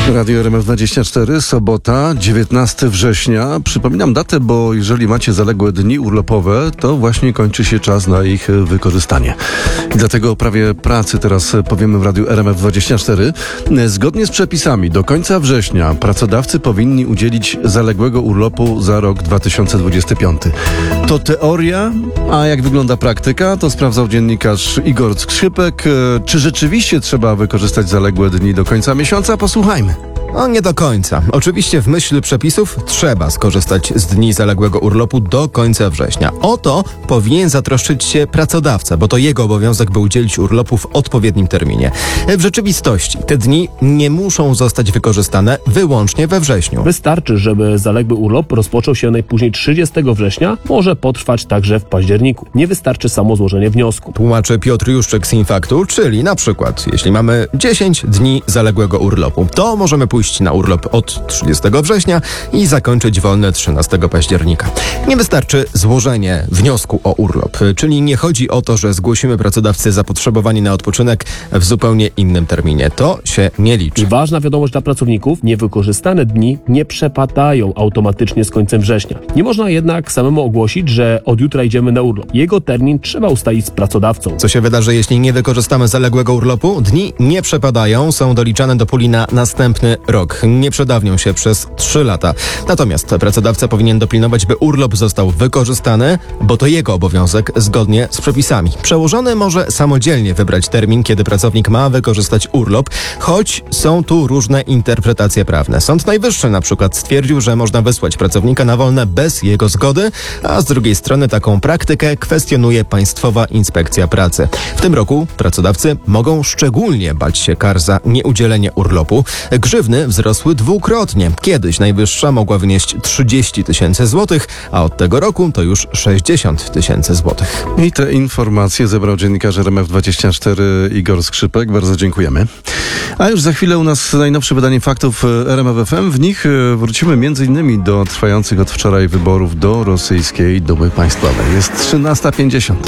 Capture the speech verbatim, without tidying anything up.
Radio R M F dwadzieścia cztery, sobota, dziewiętnastego września. Przypominam datę, bo jeżeli macie zaległe dni urlopowe, to właśnie kończy się czas na ich wykorzystanie. I dlatego o prawie pracy teraz powiemy w Radiu R M F dwadzieścia cztery. Zgodnie z przepisami do końca września pracodawcy powinni udzielić zaległego urlopu za rok dwa tysiące dwudziesty piąty. To teoria, a jak wygląda praktyka, to sprawdzał dziennikarz Igor Skrzypek. Czy rzeczywiście trzeba wykorzystać zaległe dni do końca miesiąca? Posłuchajmy. No nie do końca. Oczywiście w myśl przepisów trzeba skorzystać z dni zaległego urlopu do końca września. O to powinien zatroszczyć się pracodawca, bo to jego obowiązek, by udzielić urlopu w odpowiednim terminie. W rzeczywistości te dni nie muszą zostać wykorzystane wyłącznie we wrześniu. Wystarczy, żeby zaległy urlop rozpoczął się najpóźniej trzydziestego września, może potrwać także w październiku. Nie wystarczy samo złożenie wniosku. Tłumaczy Piotr Juszczyk z Infaktu, czyli na przykład jeśli mamy dziesięć dni zaległego urlopu, to możemy pójść na urlop od trzydziestego września i zakończyć wolne trzynastego października. Nie wystarczy złożenie wniosku o urlop, czyli nie chodzi o to, że zgłosimy pracodawcy zapotrzebowanie na odpoczynek w zupełnie innym terminie. To się nie liczy. I ważna wiadomość dla pracowników: niewykorzystane dni nie przepadają automatycznie z końcem września. Nie można jednak samemu ogłosić, że od jutra idziemy na urlop. Jego termin trzeba ustalić z pracodawcą. Co się wydarzy, jeśli nie wykorzystamy zaległego urlopu? Dni nie przepadają, są doliczane do puli na następny rok. Nie przedawnią się przez trzy lata. Natomiast pracodawca powinien dopilnować, by urlop został wykorzystany, bo to jego obowiązek zgodnie z przepisami. Przełożony może samodzielnie wybrać termin, kiedy pracownik ma wykorzystać urlop, choć są tu różne interpretacje prawne. Sąd Najwyższy na przykład stwierdził, że można wysłać pracownika na wolne bez jego zgody, a z drugiej strony taką praktykę kwestionuje Państwowa Inspekcja Pracy. W tym roku pracodawcy mogą szczególnie bać się kar za nieudzielenie urlopu. Grzywny wzrosły dwukrotnie. Kiedyś najwyższa mogła wynieść trzydzieści tysięcy złotych, a od tego roku to już sześćdziesiąt tysięcy złotych. I te informacje zebrał dziennikarz R M F dwadzieścia cztery Igor Skrzypek. Bardzo dziękujemy. A już za chwilę u nas najnowsze wydanie faktów R M F F M. W nich wrócimy między innymi do trwających od wczoraj wyborów do rosyjskiej Dumy Państwowej. Jest trzynasta pięćdziesiąt.